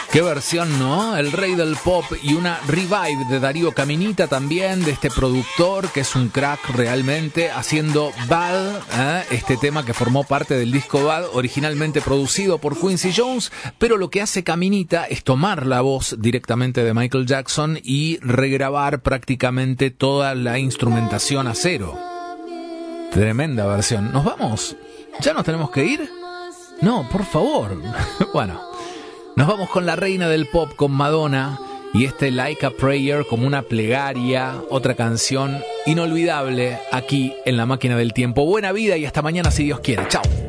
Qué versión, ¿no? El rey del pop y una revive de Darío Caminita también, de este productor que es un crack realmente, haciendo Bad, este tema que formó parte del disco Bad, originalmente producido por Quincy Jones, pero lo que hace Caminita es tomar la voz directamente de Michael Jackson y regrabar prácticamente toda la instrumentación a cero. Tremenda versión. ¿Nos vamos? ¿Ya nos tenemos que ir? No, por favor. Bueno. Nos vamos con la reina del pop, con Madonna, y este Like a Prayer como una plegaria, otra canción inolvidable aquí en La Máquina del Tiempo. Buena vida y hasta mañana si Dios quiere. Chao.